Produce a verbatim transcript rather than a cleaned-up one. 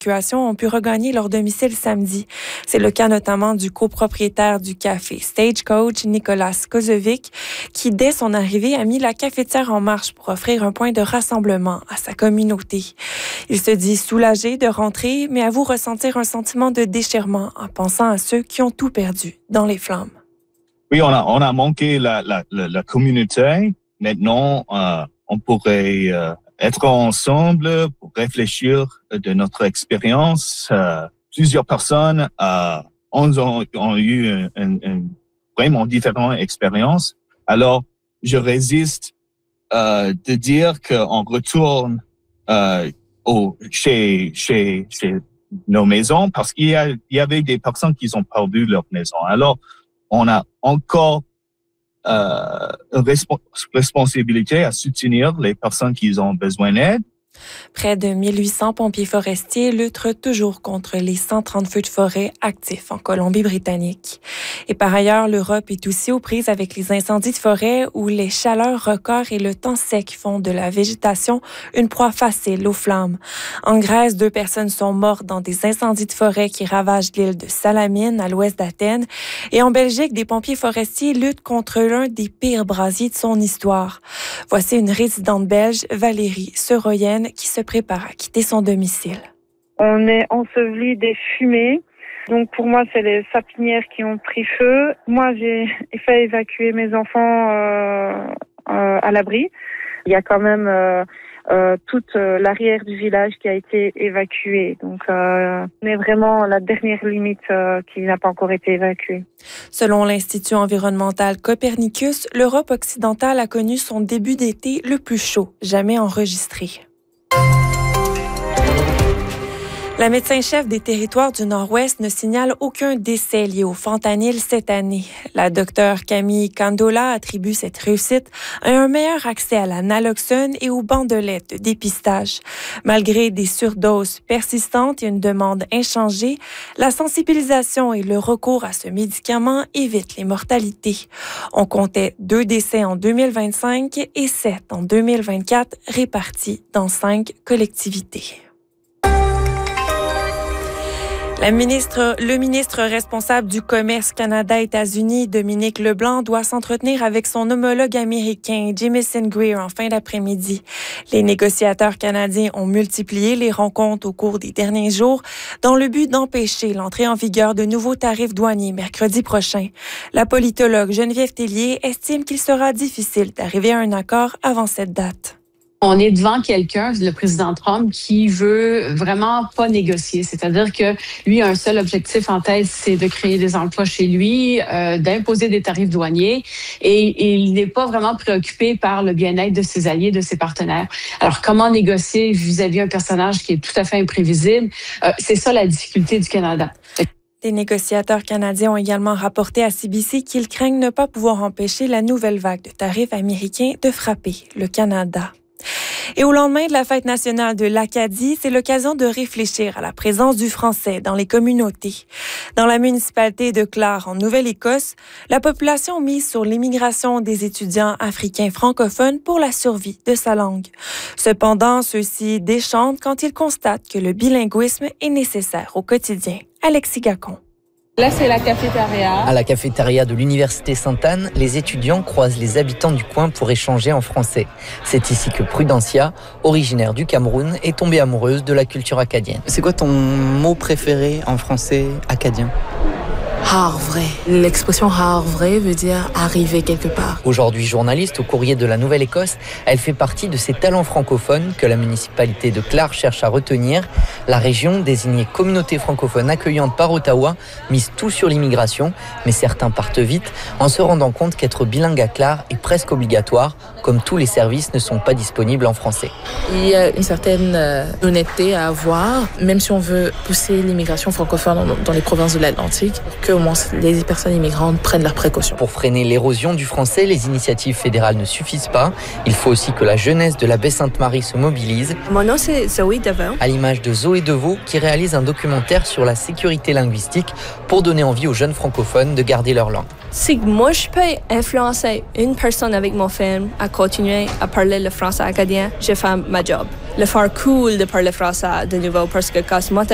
ont pu regagner leur domicile samedi. C'est le cas notamment du copropriétaire du café Stagecoach, Nicolas Kozovic, qui dès son arrivée a mis la cafetière en marche pour offrir un point de rassemblement à sa communauté. Il se dit soulagé de rentrer, mais avoue ressentir un sentiment de déchirement en pensant à ceux qui ont tout perdu dans les flammes. Oui, on a, on a manqué la, la, la, la communauté. Maintenant, euh, on pourrait euh, être ensemble pour réfléchir de notre expérience. Euh, plusieurs personnes euh, ont, ont, ont eu une, une, une vraiment différente expérience. Alors, je résiste euh, de dire qu'on retourne euh, au, chez, chez, chez nos maisons parce qu'il y, a, il y avait des personnes qui ont perdu leur maison. Alors, on a encore euh, une resp- responsabilité à soutenir les personnes qui ont besoin d'aide. Près de mille huit cents pompiers forestiers luttent toujours contre les cent trente feux de forêt actifs en Colombie-Britannique. Et par ailleurs, l'Europe est aussi aux prises avec les incendies de forêt où les chaleurs records et le temps sec font de la végétation une proie facile aux flammes. En Grèce, deux personnes sont mortes dans des incendies de forêt qui ravagent l'île de Salamine à l'ouest d'Athènes. Et en Belgique, des pompiers forestiers luttent contre l'un des pires brasiers de son histoire. Voici une résidente belge, Valérie Seroyenne, qui se prépare à quitter son domicile. On est enseveli des fumées. Donc pour moi, c'est les sapinières qui ont pris feu. Moi, j'ai fait évacuer mes enfants euh, euh, à l'abri. Il y a quand même euh, euh, toute l'arrière du village qui a été évacué. Donc euh, on est vraiment à la dernière limite euh, qui n'a pas encore été évacuée. Selon l'Institut environnemental Copernicus, l'Europe occidentale a connu son début d'été le plus chaud jamais enregistré. La médecin-chef des territoires du Nord-Ouest ne signale aucun décès lié au fentanyl cette année. La docteure Camille Candola attribue cette réussite à un meilleur accès à la naloxone et aux bandelettes de dépistage. Malgré des surdoses persistantes et une demande inchangée, la sensibilisation et le recours à ce médicament évitent les mortalités. On comptait deux décès en deux mille vingt-cinq et sept en deux mille vingt-quatre répartis dans cinq collectivités. La ministre, le ministre responsable du commerce Canada-États-Unis, Dominique Leblanc, doit s'entretenir avec son homologue américain, Jamieson Greer, en fin d'après-midi. Les négociateurs canadiens ont multiplié les rencontres au cours des derniers jours dans le but d'empêcher l'entrée en vigueur de nouveaux tarifs douaniers mercredi prochain. La politologue Geneviève Tellier estime qu'il sera difficile d'arriver à un accord avant cette date. On est devant quelqu'un, le président Trump, qui veut vraiment pas négocier. C'est-à-dire que lui a un seul objectif en tête, c'est de créer des emplois chez lui, euh, d'imposer des tarifs douaniers. Et, et il n'est pas vraiment préoccupé par le bien-être de ses alliés, de ses partenaires. Alors, comment négocier vis-à-vis un personnage qui est tout à fait imprévisible? Euh, c'est ça la difficulté du Canada. Les négociateurs canadiens ont également rapporté à C B C qu'ils craignent ne pas pouvoir empêcher la nouvelle vague de tarifs américains de frapper le Canada. Et au lendemain de la fête nationale de l'Acadie, c'est l'occasion de réfléchir à la présence du français dans les communautés. Dans la municipalité de Clare, en Nouvelle-Écosse, la population mise sur l'immigration des étudiants africains francophones pour la survie de sa langue. Cependant, ceux-ci déchantent quand ils constatent que le bilinguisme est nécessaire au quotidien. Alexis Gacon. Là, c'est la cafétéria. À la cafétéria de l'Université Sainte-Anne, les étudiants croisent les habitants du coin pour échanger en français. C'est ici que Prudencia, originaire du Cameroun, est tombée amoureuse de la culture acadienne. C'est quoi ton mot préféré en français acadien ? Havre. L'expression havre veut dire arriver quelque part. Aujourd'hui journaliste au Courrier de la Nouvelle-Écosse, elle fait partie de ces talents francophones que la municipalité de Clare cherche à retenir. La région, désignée communauté francophone accueillante par Ottawa, mise tout sur l'immigration, mais certains partent vite en se rendant compte qu'être bilingue à Clare est presque obligatoire, comme tous les services ne sont pas disponibles en français. Il y a une certaine euh, honnêteté à avoir, même si on veut pousser l'immigration francophone dans, dans les provinces de l'Atlantique, que au moins les personnes immigrantes prennent leurs précautions. Pour freiner l'érosion du français, les initiatives fédérales ne suffisent pas. Il faut aussi que la jeunesse de la baie Sainte-Marie se mobilise. Mon nom, c'est Zoé Deveau. À l'image de Zoé Deveau, qui réalise un documentaire sur la sécurité linguistique pour donner envie aux jeunes francophones de garder leur langue. Si moi, je peux influencer une personne avec mon film à continuer à parler le français acadien, je fais ma job. Le faire cool de parler français de nouveau parce que quand moi,